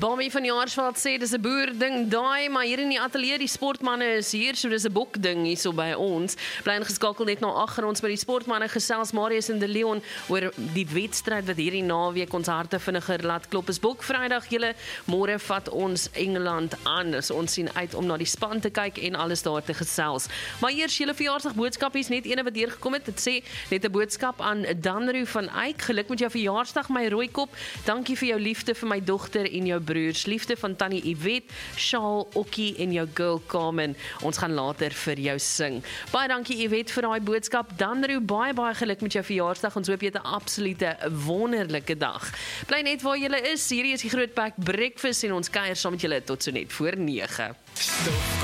Bobby van Jaarsveld sê, dis 'n boerding daai, maar hier in die ateljee, die sportmanne is hier, so dis 'n bokding hier so by ons. Bly ingeskakel net na 8 ons by die sportmanne gesels, Marius en De Leon, oor die wedstryd wat hierdie naweek ons harte vinniger laat klop. Is Bok Vrydag, julle môre vat ons Engeland aan. So ons sien uit om na die span te kyk en alles daar te gesels. Maar eers julle verjaarsdag boodskapies, net ene wat deurgekom het. Dit sê net 'n boodskap aan Danru van Eyck. Geluk met jou verjaarsdag, my rooikop. Dankie vir jou liefde vir my dogter en jou broers. Liefde van Tannie Yvette, Shaal, Okkie en jou girl Carmen. Ons gaan later vir jou sing. Baie dankie Yvette vir daai boodskap. Danru, baie geluk met jou verjaarsdag. Ons hoop jy het 'n absolute wonderlike dag. Bly net waar jy is. Hierdie is die Groot Pack Breakfast en ons kuier saam met julle tot so net voor 9.